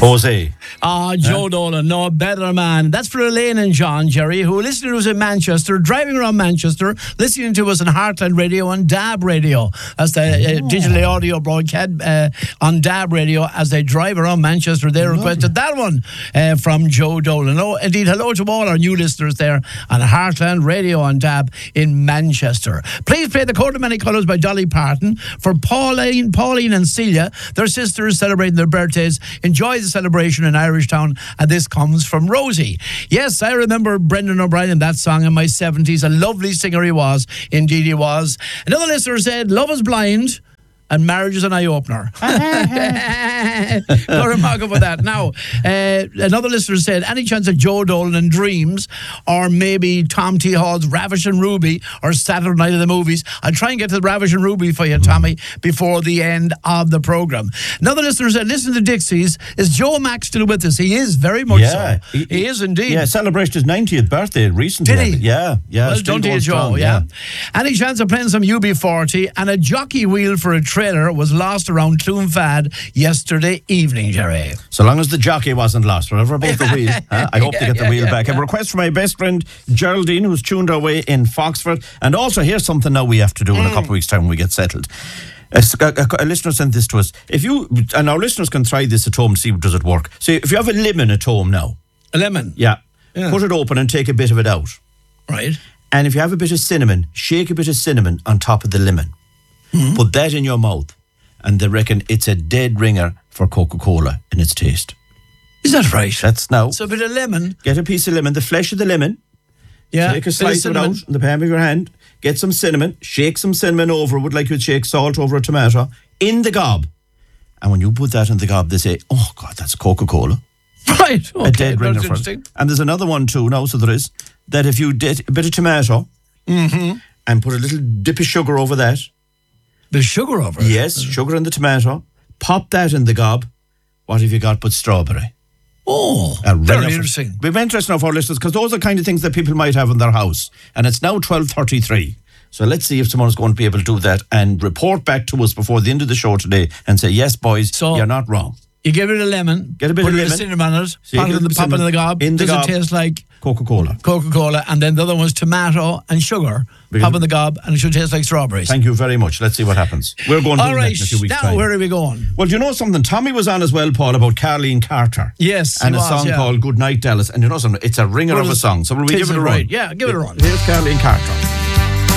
Jose. Joe Dolan, no better man. That's for Elaine and John, Jerry, who are listening to us in Manchester, driving around Manchester, listening to us on Heartland Radio and DAB Radio. That's the digital audio broadcast on DAB Radio as they drive around Manchester. They requested that one from Joe Dolan. Oh, indeed, hello to all our new listeners there on Heartland Radio and DAB in Manchester. Please play The Coat of Many Colours by Dolly Parton for Pauline and Celia. Their sisters celebrating their birthdays. Enjoy the celebration in Irishtown, and this comes from Rosie. Yes, I remember Brendan O'Brien in that song in my 70s. A lovely singer he was. Indeed he was. Another listener said, Love is Blind and Marriage is an eye-opener. No remark about that. Now, another listener said, any chance of Joe Dolan and Dreams, or maybe Tom T. Hall's Ravishing Ruby, or Saturday Night of the Movies? I'll try and get to the Ravishing Ruby for you, Tommy, before the end of the programme. Another listener said, listen to Dixies. Is Joe Mack still with us? He is, very much so. He is indeed. Yeah, celebrated his 90th birthday recently. Did he? Yeah. Well done to you, Joe, yeah. Any chance of playing some UB40? And a jockey wheel for a trailer was lost around Clonfad yesterday evening, Jerry. So long as the jockey wasn't lost, whatever about the wheel. I hope they get the wheel back. A request from my best friend Geraldine, who's tuned our way in Foxford. And also, here's something now we have to do in a couple of weeks' time when we get settled. A listener sent this to us. And our listeners can try this at home to see does it work. So if you have a lemon at home now. A lemon? Yeah. Put it open and take a bit of it out. Right. And if you have a bit of cinnamon, shake a bit of cinnamon on top of the lemon. Put that in your mouth. And they reckon it's a dead ringer for Coca-Cola in its taste. Is that right? That's now. So a bit of lemon. Get a piece of lemon, the flesh of the lemon. Yeah. Take a slice of it out in the palm of your hand. Get some cinnamon. Shake some cinnamon over it like you'd shake salt over a tomato. In the gob. And when you put that in the gob, they say, oh, God, that's Coca-Cola. Right. Okay. A dead ringer for it. And there's another one too now, so there is. That if you did a bit of tomato and put a little dip of sugar over that. The sugar over it? Yes, sugar and the tomato. Pop that in the gob. What have you got but strawberry? Oh, very interesting. We've interest now for our listeners because those are the kind of things that people might have in their house. And it's now 12:33. So let's see if someone's going to be able to do that and report back to us before the end of the show today and say, yes, boys, you're not wrong. You give it a lemon. Get a bit of lemon. Put a cinnamon on it. Pop it in the gob. Does it taste like Coca-Cola? Coca-Cola. And then the other one's tomato and sugar. Pop in the gob and it should taste like strawberries. Thank you very much. Let's see what happens. We're going to do that in a few weeks' time. Now where are we going? Well, do you know something? Tommy was on as well, Paul, about Carleen Carter. Yes, and a song called Good Night, Dallas. And you know something? It's a ringer of a song. So will we give it a run? Yeah, give it a run. Here's Carleen Carter.